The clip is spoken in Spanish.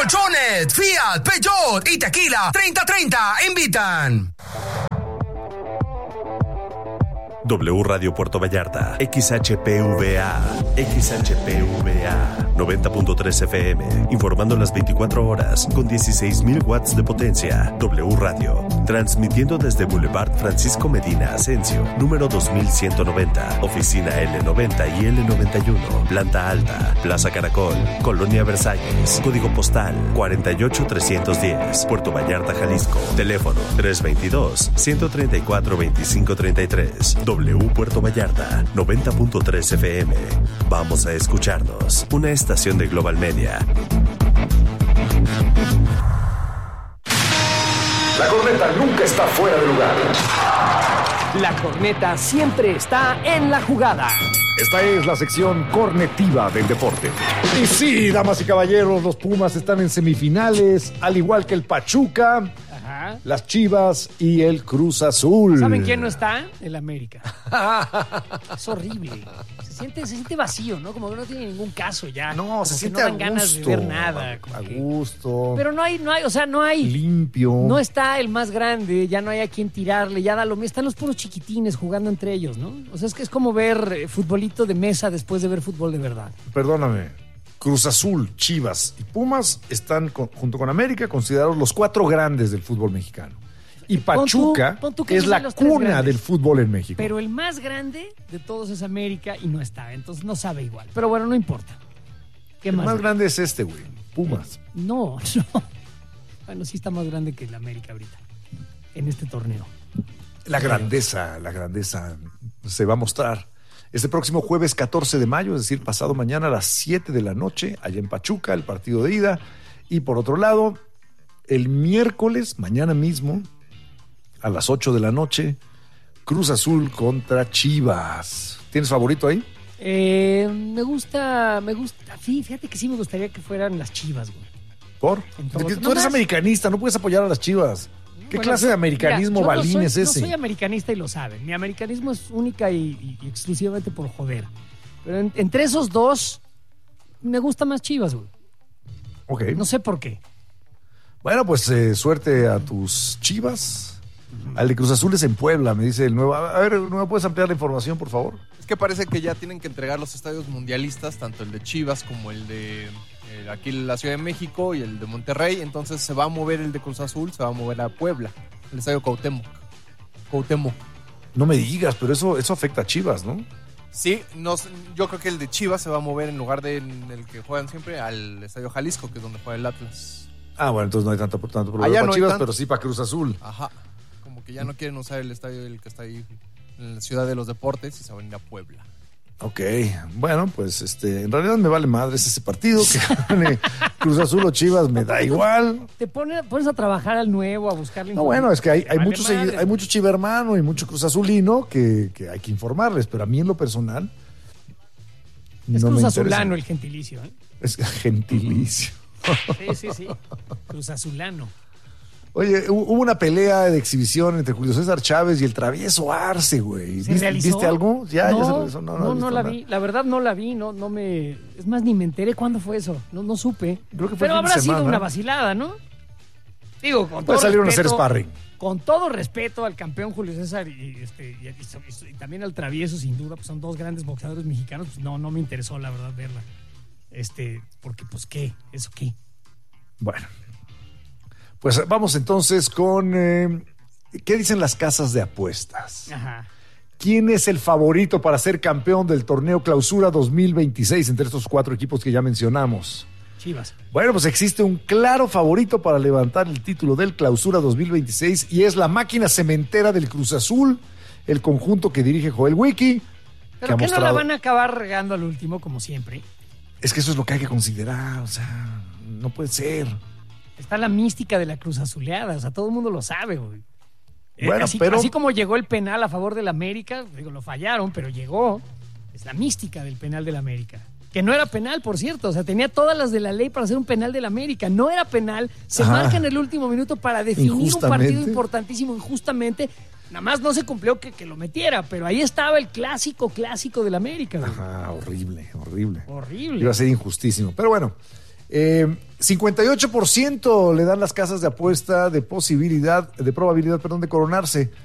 Colchones, Fiat, Peugeot y Tequila 3030 invitan. W Radio Puerto Vallarta, XHPVA, 90.3 FM, informando las 24 horas con 16,000 watts de potencia. W Radio, transmitiendo desde Boulevard Francisco Medina Asensio, número 2190, oficina L90 y L91, planta alta, Plaza Caracol, Colonia Versalles, código postal 48310, Puerto Vallarta, Jalisco, teléfono 322-134-2533. W Puerto Vallarta, 90.3 FM. Vamos a escucharnos. Una estación de Global Media. La corneta nunca está fuera de lugar. La corneta siempre está en la jugada. Esta es la sección cornetiva del deporte. Y sí, damas y caballeros, los Pumas están en semifinales, al igual que el Pachuca, las Chivas y el Cruz Azul. ¿Saben quién no está? El América. Es horrible. Se siente vacío, ¿no? Como que no tiene ningún caso ya. No, como se que siente no a dan gusto. ganas de ver nada. A gusto. Pero no hay, o sea, no hay. Limpio. No está el más grande, ya no hay a quien tirarle, ya da lo mismo. Están los puros chiquitines jugando entre ellos, ¿no? O sea, es como ver futbolito de mesa después de ver fútbol de verdad. Perdóname. Cruz Azul, Chivas y Pumas están, junto con América, considerados los 4 grandes del fútbol mexicano. Y Pachuca pon tú que es la los 3 cuna grandes del fútbol en México. Pero el más grande de todos es América y no está, entonces no sabe igual. Pero bueno, no importa. ¿Qué el más? más grande es este, güey. Pumas. No. Bueno, sí está más grande que el América ahorita, en este torneo. La grandeza se va a mostrar este próximo jueves 14 de mayo, es decir, pasado mañana a las 7 de la noche, allá en Pachuca, el partido de ida. Y por otro lado, el miércoles, mañana mismo, a las 8 de la noche, Cruz Azul contra Chivas. ¿Tienes favorito ahí? Me gusta. Fíjate que sí me gustaría que fueran las Chivas, güey. ¿Por? Porque tú eres americanista, no puedes apoyar a las Chivas. ¿Qué clase de americanismo balín es ese? No soy americanista y lo saben. Mi americanismo es única y exclusivamente por joder. Pero entre esos dos, me gusta más Chivas, güey. Ok. No sé por qué. Bueno, pues suerte a tus Chivas. Al de Cruz Azul es en Puebla, me dice el nuevo. A ver, ¿no me puedes ampliar la información, por favor? Es que parece que ya tienen que entregar los estadios mundialistas, tanto el de Chivas como el de aquí en la Ciudad de México y el de Monterrey. Entonces se va a mover el de Cruz Azul, se va a mover a Puebla, el estadio Cuauhtémoc. No me digas, pero eso afecta a Chivas, ¿no? Sí, yo creo que el de Chivas se va a mover en lugar de en el que juegan siempre al estadio Jalisco, que es donde juega el Atlas. Ah, bueno, entonces no hay tanto problema Allá para no Chivas, tanto. pero sí para Cruz Azul. Ajá. Como que ya no quieren usar el estadio del que está ahí en la Ciudad de los Deportes y se van a ir a Puebla. Ok, bueno, pues en realidad me vale madres ese partido, que gane Cruz Azul o Chivas, me da igual. Te pones a trabajar al nuevo, a buscarle No, bueno, es que hay Vale muchos madre. hay mucho Chiva hermano y mucho Cruz Azulino que hay que informarles, pero a mí en lo personal Es no me Cruz interesa. Azulano el gentilicio, ¿eh? Es gentilicio. Sí. Cruz Azulano. Oye, hubo una pelea de exhibición entre Julio César Chávez y el travieso Arce, güey. ¿Se realizó? ¿Viste algo? Ya se realizó. No la vi. La verdad no la vi. No me... Es más, ni me enteré cuándo fue eso. No supe. Creo que fue Pero el fin de habrá sido semana. una vacilada, ¿no? Digo, con todo Pues salieron a hacer respeto, sparring. Con todo respeto al campeón Julio César y también al travieso, sin duda, pues son dos grandes boxeadores mexicanos. Pues no me interesó, la verdad, verla. Porque, pues, ¿qué? ¿Eso qué? Bueno, pues vamos entonces con... ¿qué dicen las casas de apuestas? Ajá. ¿Quién es el favorito para ser campeón del torneo Clausura 2026 entre estos 4 equipos que ya mencionamos? Chivas. Bueno, pues existe un claro favorito para levantar el título del Clausura 2026 y es la máquina cementera del Cruz Azul, el conjunto que dirige Joel Wiki. Pero que no la van a acabar regando al último, como siempre. Es que eso es lo que hay que considerar, o sea, no puede ser. Está la mística de la Cruz Azuleada, o sea, todo el mundo lo sabe, güey. Bueno, pero... Así como llegó el penal a favor del América, digo, lo fallaron, pero llegó. Es la mística del penal del América. Que no era penal, por cierto, o sea, tenía todas las de la ley para hacer un penal del América. No era penal, se marca en el último minuto para definir un partido importantísimo injustamente. Nada más no se cumplió que lo metiera, pero ahí estaba el clásico del América, güey. Ajá, horrible. Horrible. Iba a ser injustísimo. Pero bueno, 58% le dan las casas de apuesta de probabilidad de coronarse.